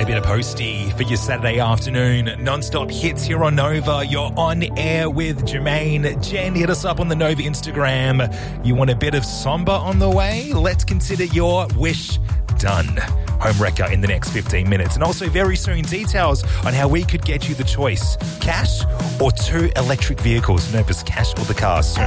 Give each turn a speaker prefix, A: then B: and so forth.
A: A bit of Posty for your Saturday afternoon. Non-stop hits here on Nova. You're on air with Jermaine. Jen, hit us up on the Nova Instagram. You want a bit of Somber on the way? Let's consider your wish done. Home wrecker in the next 15 minutes. And also very soon, details on how we could get you the choice. Cash or 2 electric vehicles. Nova's cash or the car.